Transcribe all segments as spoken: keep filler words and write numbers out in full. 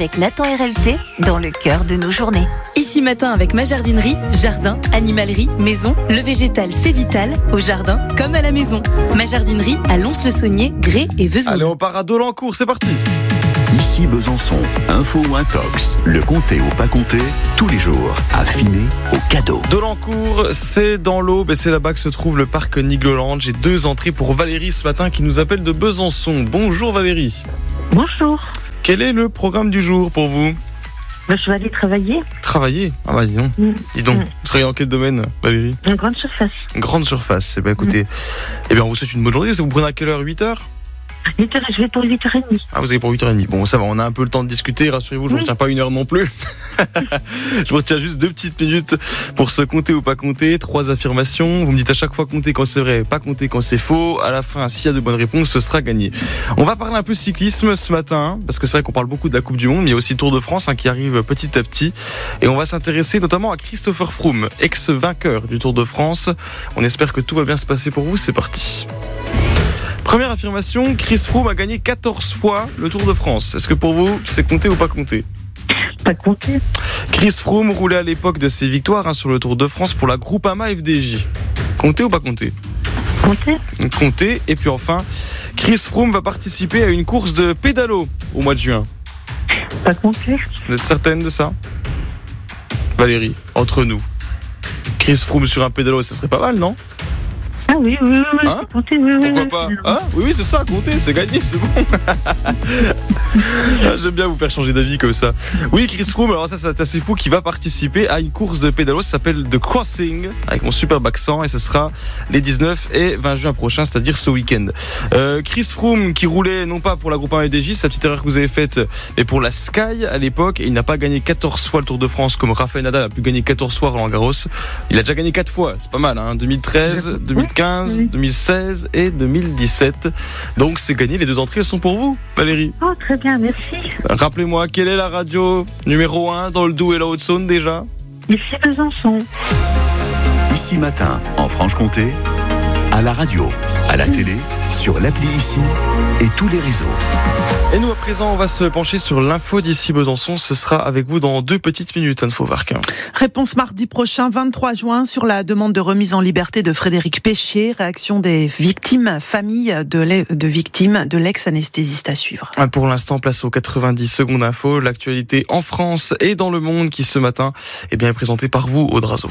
avec Nathan R L T dans le cœur de nos journées. Ici Matin avec ma jardinerie, jardin, animalerie, maison, le végétal c'est vital, au jardin comme à la maison. Ma jardinerie à Lons-le-Saunier, Grès et Vesoul. Allez, on part à Dolencourt, c'est parti. Ici Besançon, info ou intox, le comté ou pas comté, tous les jours, affiné au cadeau. Dolencourt, c'est dans l'Aube et c'est là-bas que se trouve le parc Nigloland. J'ai deux entrées pour Valérie ce matin qui nous appelle de Besançon. Bonjour Valérie. Bonjour. Quel est le programme du jour pour vous ? Ben, je vais aller travailler. Travailler ? Ah bah dis donc. Mmh. Dis donc. Mmh. Vous travaillez dans quel domaine, Valérie ? Une grande surface. Une grande surface. Eh bien écoutez, mmh. eh bien on vous souhaite une bonne journée. Vous prenez à quelle heure ? huit heures ? huit heures, je vais pour huit heures trente. Ah, vous allez pour huit heures trente. Bon, ça va, on a un peu le temps de discuter. Rassurez-vous, je ne oui. retiens pas une heure non plus. Je vous retiens juste deux petites minutes pour se compter ou pas compter. Trois affirmations. Vous me dites à chaque fois compter quand c'est vrai, pas compter quand c'est faux. À la fin, s'il y a de bonnes réponses, ce sera gagné. On va parler un peu cyclisme ce matin, parce que c'est vrai qu'on parle beaucoup de la Coupe du Monde, mais il y a aussi le Tour de France hein, qui arrive petit à petit. Et on va s'intéresser notamment à Christopher Froome, ex-vainqueur du Tour de France. On espère que tout va bien se passer pour vous. C'est parti. Première affirmation, Chris Froome a gagné quatorze fois le Tour de France. Est-ce que pour vous, c'est compté ou pas compté ? Pas compté. Chris Froome roulait à l'époque de ses victoires hein, sur le Tour de France pour la Groupama F D J. Compté ou pas compté ? Compté. Compté. Et puis enfin, Chris Froome va participer à une course de pédalo au mois de juin. Pas compté. Vous êtes certaine de ça ? Valérie, entre nous. Chris Froome sur un pédalo, ça serait pas mal, non ? Ah oui, oui, oui, oui, hein c'est compté, oui, oui. Pourquoi oui, pas oui. hein Oui, oui, c'est ça, compter, c'est gagné, c'est bon. Ah, j'aime bien vous faire changer d'avis comme ça. Oui, Chris Froome, alors ça c'est assez fou, qui va participer à une course de pédalo, ça s'appelle The Crossing, avec mon superbe accent, et ce sera les dix-neuf et vingt juin prochains, c'est-à-dire ce week-end. Euh, Chris Froome qui roulait non pas pour la Groupama F D J, c'est la petite erreur que vous avez faite, mais pour la Sky à l'époque, et il n'a pas gagné quatorze fois le Tour de France comme Rafael Nadal a pu gagner quatorze fois Roland Garros. Il a déjà gagné quatre fois, c'est pas mal, hein, deux mille treize, deux mille quinze, deux mille seize et deux mille dix-sept. Donc c'est gagné, les deux entrées sont pour vous, Valérie. Oh, très bien, merci. Rappelez-moi, quelle est la radio numéro un dans le Doubs et la Haute-Saône déjà ? Ici Besançon. Ici Matin, en Franche-Comté, à la radio, à la télé, sur l'appli Ici et tous les réseaux. Et nous à présent on va se pencher sur l'info d'ici Besançon. Ce sera avec vous dans deux petites minutes, Anne Fauvarquin. Réponse mardi prochain, vingt-trois juin, sur la demande de remise en liberté de Frédéric Péchier. Réaction des victimes, famille de, de victimes de l'ex-anesthésiste à suivre. Pour l'instant, place aux quatre-vingt-dix secondes info. L'actualité en France et dans le monde qui ce matin est bien présentée par vous, Aude Razo.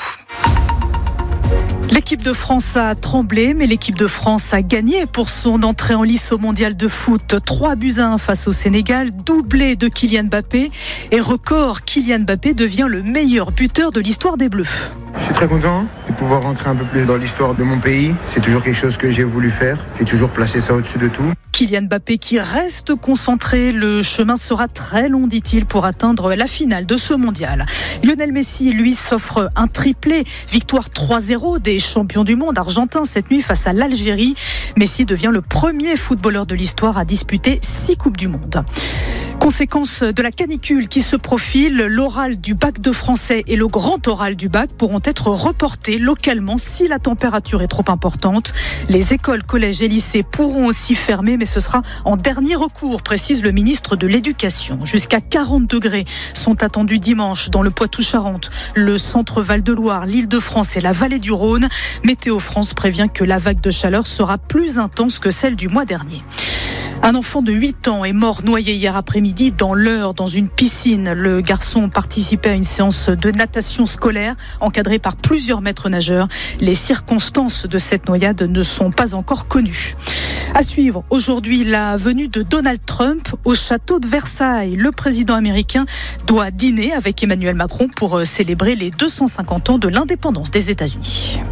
L'équipe de France a tremblé, mais l'équipe de France a gagné pour son entrée en lice au mondial de foot. trois buts à un face au Sénégal, doublé de Kylian Mbappé. Et record, Kylian Mbappé devient le meilleur buteur de l'histoire des Bleus. Je suis très content de pouvoir rentrer un peu plus dans l'histoire de mon pays. C'est toujours quelque chose que j'ai voulu faire. J'ai toujours placé ça au-dessus de tout. Kylian Mbappé qui reste concentré. Le chemin sera très long, dit-il, pour atteindre la finale de ce mondial. Lionel Messi, lui, s'offre un triplé. Victoire trois zéro des champions du monde argentins cette nuit face à l'Algérie. Messi devient le premier footballeur de l'histoire à disputer six Coupes du Monde. Conséquence de la canicule qui se profile, l'oral du bac de français et le grand oral du bac pourront être reportés localement si la température est trop importante. Les écoles, collèges et lycées pourront aussi fermer, mais ce sera en dernier recours, précise le ministre de l'Éducation. Jusqu'à quarante degrés sont attendus dimanche dans le Poitou-Charentes, le centre Val-de-Loire, l'Île-de-France et la vallée du Rhône. Météo France prévient que la vague de chaleur sera plus intense que celle du mois dernier. Un enfant de huit ans est mort noyé hier après-midi dans l'Eure, dans une piscine. Le garçon participait à une séance de natation scolaire encadrée par plusieurs maîtres nageurs. Les circonstances de cette noyade ne sont pas encore connues. À suivre aujourd'hui la venue de Donald Trump au château de Versailles. Le président américain doit dîner avec Emmanuel Macron pour célébrer les deux cent cinquante ans de l'indépendance des États-Unis.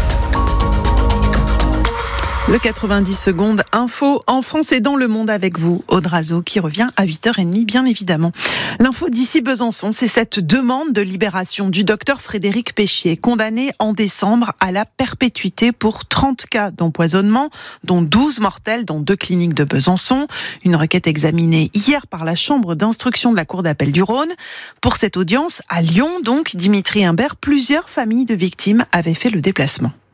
Le quatre-vingt-dix secondes info en France et dans le monde avec vous, Aude Razo, qui revient à huit heures trente, bien évidemment. L'info d'ici Besançon, c'est cette demande de libération du docteur Frédéric Péchier, condamné en décembre à la perpétuité pour trente cas d'empoisonnement, dont douze mortels dans deux cliniques de Besançon. Une requête examinée hier par la chambre d'instruction de la Cour d'appel du Rhône. Pour cette audience, à Lyon, donc, Dimitri Imbert, plusieurs familles de victimes avaient fait le déplacement.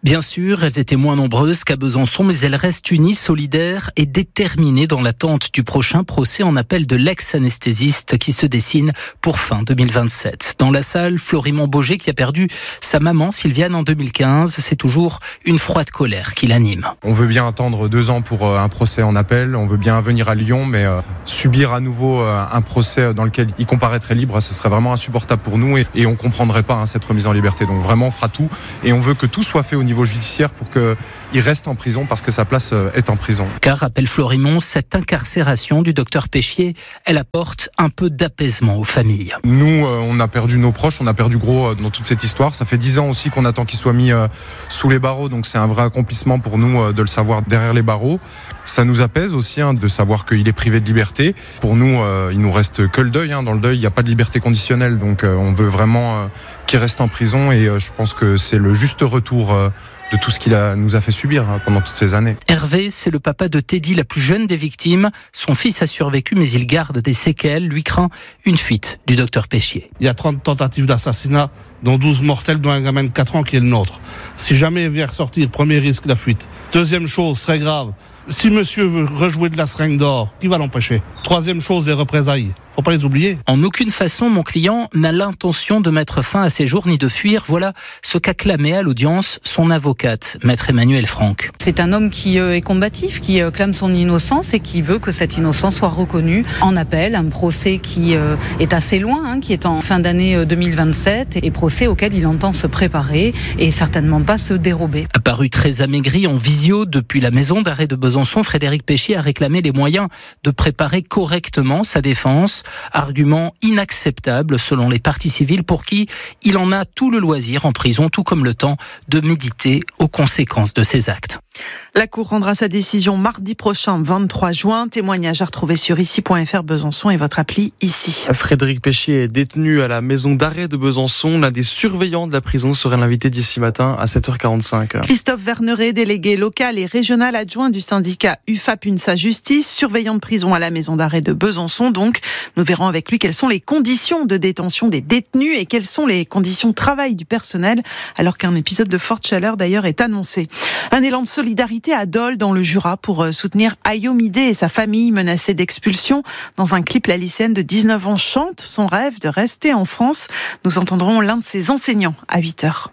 Bien sûr, elles étaient moins nombreuses qu'à Besançon, mais elles restent unies, solidaires et déterminées dans l'attente du prochain procès en appel de l'ex-anesthésiste qui se dessine pour fin deux mille vingt-sept. Dans la salle, Florimond Bauger, qui a perdu sa maman Sylviane en deux mille quinze, c'est toujours une froide colère qui l'anime. On veut bien attendre deux ans pour un procès en appel, on veut bien venir à Lyon, mais euh, subir à nouveau euh, un procès dans lequel il comparaîtrait libre, ce serait vraiment insupportable pour nous et, et on ne comprendrait pas hein, cette remise en liberté. Donc vraiment, on fera tout et on veut que tout soit fait au niveau judiciaire pour qu'il reste en prison parce que sa place euh, est en prison. Car, rappelle Florimond, cette incarcération du docteur Péchier, elle apporte un peu d'apaisement aux familles. Nous, euh, on a perdu nos proches, on a perdu gros euh, dans toute cette histoire. Ça fait dix ans aussi qu'on attend qu'il soit mis euh, sous les barreaux, donc c'est un vrai accomplissement pour nous euh, de le savoir derrière les barreaux. Ça nous apaise aussi hein, de savoir qu'il est privé de liberté. Pour nous, euh, il nous reste que le deuil. Hein. Dans le deuil, il n'y a pas de liberté conditionnelle, donc euh, on veut vraiment euh, qu'il reste en prison et euh, je pense que c'est le juste retour euh, de tout ce qu'il a, nous a fait subir hein, pendant toutes ces années. Hervé, c'est le papa de Teddy, la plus jeune des victimes. Son fils a survécu, mais il garde des séquelles. Lui craint une fuite du docteur Péchier. Il y a trente tentatives d'assassinat, dont douze mortelles, dont un gamin de quatre ans qui est le nôtre. Si jamais il vient ressortir, premier risque, la fuite. Deuxième chose, très grave, si monsieur veut rejouer de la seringue d'or, qui va l'empêcher? Troisième chose, les représailles. Faut pas les oublier. En aucune façon, mon client n'a l'intention de mettre fin à ses jours ni de fuir. Voilà ce qu'a clamé à l'audience son avocate, maître Emmanuel Franck. C'est un homme qui est combatif, qui clame son innocence et qui veut que cette innocence soit reconnue en appel. Un procès qui est assez loin, hein, qui est en fin d'année deux mille vingt-sept et procès auquel il entend se préparer et certainement pas se dérober. Apparu très amaigri en visio depuis la maison d'arrêt de Besançon, Frédéric Péchier a réclamé les moyens de préparer correctement sa défense. Argument inacceptable selon les parties civiles pour qui il en a tout le loisir en prison, tout comme le temps de méditer aux conséquences de ses actes. La Cour rendra sa décision mardi prochain, vingt-trois juin. Témoignage à retrouver sur ici point f r Besançon et votre appli ici. Frédéric Péchier est détenu à la maison d'arrêt de Besançon. L'un des surveillants de la prison sera l'invité d'ici matin à sept heures quarante-cinq. Christophe Verneret, délégué local et régional adjoint du syndicat U F A P UNSA Justice, surveillant de prison à la maison d'arrêt de Besançon. Donc, nous verrons avec lui quelles sont les conditions de détention des détenus et quelles sont les conditions de travail du personnel, alors qu'un épisode de forte chaleur d'ailleurs est annoncé. Un élan de solidarité à Dole dans le Jura pour soutenir Ayomide et sa famille menacée d'expulsion. Dans un clip, la lycéenne de dix-neuf ans chante son rêve de rester en France. Nous entendrons l'un de ses enseignants à huit heures.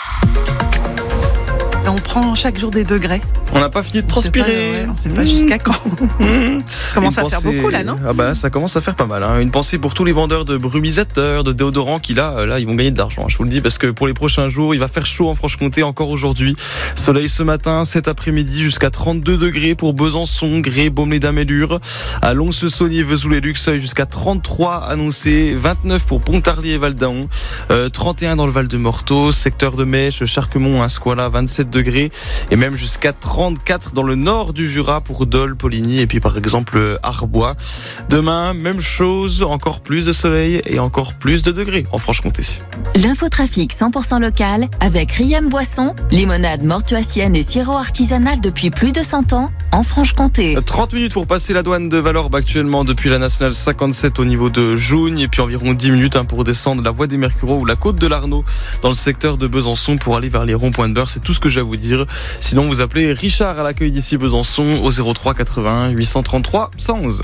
On prend chaque jour des degrés. On n'a pas fini de transpirer. On ne sait pas, ouais, jusqu'à quand. Commence à faire beaucoup là, non? Ah bah ça commence à faire pas mal. Hein. Une pensée pour tous les vendeurs de brumisateurs, de déodorants qui là, là, ils vont gagner de l'argent. Je vous le dis parce que pour les prochains jours, il va faire chaud en Franche-Comté encore aujourd'hui. Soleil ce matin, cet après-midi jusqu'à trente-deux degrés pour Besançon, Gré, Baume-les-Dames-et-Lure. À Lons-le-Saunier, Vesoul et Luxeuil jusqu'à trente-trois annoncés. vingt-neuf pour Pontarlier et Val-d'Aon. Euh, trente et un dans le Val-de-Morteau, secteur de Mèche, Charquemont, Ascoila, vingt-sept degrés. Et même jusqu'à trente-quatre dans le nord du Jura pour Dole, Poligny et puis par exemple Arbois. Demain, même chose, encore plus de soleil et encore plus de degrés en Franche-Comté. L'infotrafic cent pour cent local avec Riem Boisson, limonade mortuacienne et sirop artisanal depuis plus de cent ans en Franche-Comté. trente minutes pour passer la douane de Valorbe actuellement depuis la nationale cinquante-sept au niveau de Jougne et puis environ dix minutes hein, pour descendre la voie des Mercureaux ou la côte de l'Arnaud dans le secteur de Besançon pour aller vers les ronds-points de Beurre. C'est tout ce que j'ai à vous dire. Sinon, vous appelez Richard à l'accueil d'ici Besançon au zéro trois quatre-vingt-un huit cent trente-trois cent onze.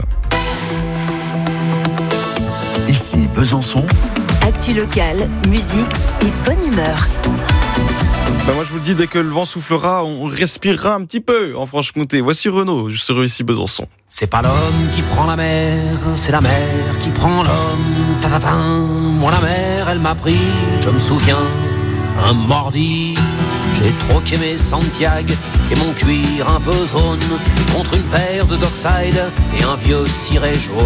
Ici Besançon. Actu locale, musique et bonne humeur. Ben moi je vous le dis, dès que le vent soufflera, on respirera un petit peu en Franche-Comté. Voici Renaud, je serai ici Besançon. C'est pas l'homme qui prend la mer, c'est la mer qui prend l'homme. Ta-ta-ta, moi la mer, elle m'a pris, je me souviens, un mardi. J'ai troqué mes Santiago et mon cuir un peu zone contre une paire de Dockside et un vieux ciré jaune.